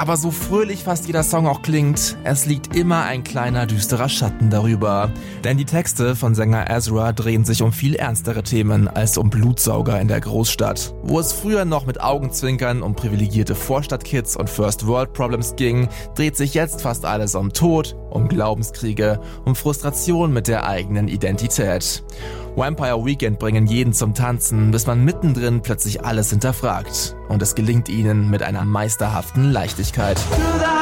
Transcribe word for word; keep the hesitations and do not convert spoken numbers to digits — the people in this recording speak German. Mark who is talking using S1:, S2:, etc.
S1: Aber so fröhlich fast jeder Song auch klingt, es liegt immer ein kleiner düsterer Schatten darüber. Denn die Texte von Sänger Ezra drehen sich um viel ernstere Themen als um Blutsauger in der Großstadt. Wo es früher noch mit Augenzwinkern um privilegierte Vorstadtkids und First World Problems ging, dreht sich jetzt fast alles um Tod, um Glaubenskriege, um Frustration mit der eigenen Identität. Vampire Weekend bringen jeden zum Tanzen, bis man mittendrin plötzlich alles hinterfragt. Und es gelingt ihnen mit einer meisterhaften Leichtigkeit.